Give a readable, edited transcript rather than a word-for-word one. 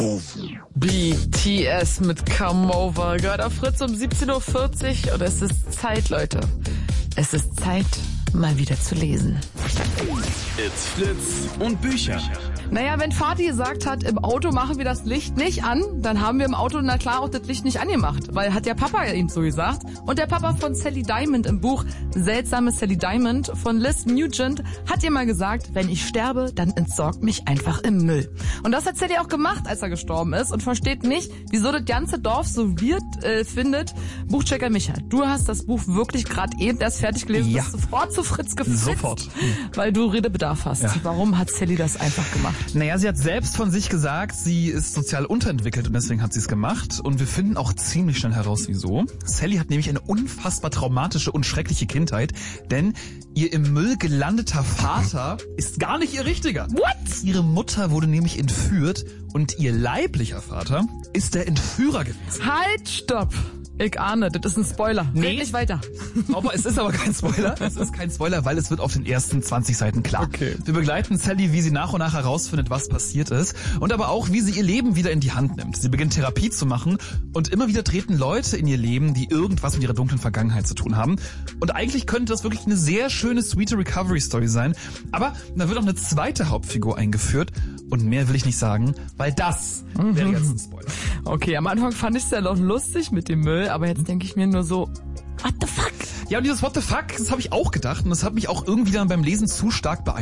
BTS mit Come Over. Gerade auf Fritz um 17.40 Uhr und es ist Zeit, Leute. Es ist Zeit, mal wieder zu lesen. It's Fritz und Bücher. Naja, wenn Vati gesagt hat, im Auto machen wir das Licht nicht an, dann haben wir im Auto na klar auch das Licht nicht angemacht, weil hat der Papa ihm so gesagt. Und der Papa von Sally Diamond im Buch Seltsame Sally Diamond von Liz Nugent hat ihr mal gesagt, wenn ich sterbe, dann entsorgt mich einfach im Müll. Und das hat Sally auch gemacht, als er gestorben ist und versteht nicht, wieso das ganze Dorf so weird findet. Buchchecker Micha, du hast das Buch wirklich gerade eben erst fertig gelesen, Ja. bist sofort zu Fritz geflitzt, Sofort. weil du Redebedarf hast. Ja. Warum hat Sally das einfach gemacht? Naja, sie hat selbst von sich gesagt, sie ist sozial unterentwickelt und deswegen hat sie es gemacht. Und wir finden auch ziemlich schnell heraus, wieso. Sally hat nämlich eine unfassbar traumatische und schreckliche Kindheit, denn ihr im Müll gelandeter Vater ist gar nicht ihr richtiger. What? Ihre Mutter wurde nämlich entführt und ihr leiblicher Vater ist der Entführer gewesen. Halt, stopp. Ich ahne, das ist ein Spoiler. Red nicht weiter. Aber es ist aber kein Spoiler. Es ist kein Spoiler, weil es wird auf den ersten 20 Seiten klar. Okay. Wir begleiten Sally, wie sie nach und nach herausfindet, was passiert ist. Und aber auch, wie sie ihr Leben wieder in die Hand nimmt. Sie beginnt Therapie zu machen und immer wieder treten Leute in ihr Leben, die irgendwas mit ihrer dunklen Vergangenheit zu tun haben. Und eigentlich könnte das wirklich eine sehr schöne, sweete Recovery-Story sein. Aber da wird auch eine zweite Hauptfigur eingeführt. Und mehr will ich nicht sagen, weil das wäre jetzt ein Spoiler. Okay, am Anfang fand ich es ja noch lustig mit dem Müll, aber jetzt denke ich mir nur so, what the fuck? Ja, und dieses What the fuck, das habe ich auch gedacht. Und das hat mich auch irgendwie dann beim Lesen zu stark beeindruckt.